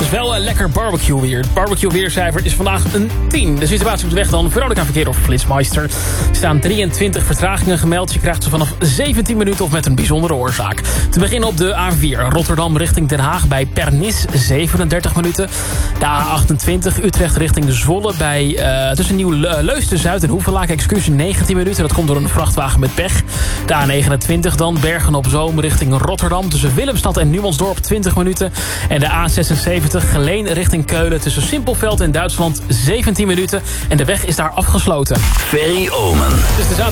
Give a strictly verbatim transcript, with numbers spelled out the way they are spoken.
is wel een lekker barbecue weer. Het barbecue weercijfer is vandaag een tien. De situatie op de weg dan. Veronica Verkeer of Flitsmeister. Er staan drieëntwintig vertragingen gemeld. Je krijgt ze vanaf zeventien minuten of met een bijzondere oorzaak. Te beginnen op de A vier. Rotterdam richting Den Haag bij Pernis. zevenendertig minuten. De A achtentwintig. Utrecht richting Zwolle bij uh, tussen Nieuw-Leusden, Zuid en Hoevelaak. Excuus negentien minuten. Dat komt door een vrachtwagen met pech. De A negenentwintig dan. Bergen op Zoom richting Rotterdam. Tussen Willemstad en Numansdorp twintig minuten. En de A zesenzeventig. Geleen richting Keulen. Tussen Simpelveld en Duitsland zeventien minuten. En de weg is daar afgesloten. Ferry Omen. Dus de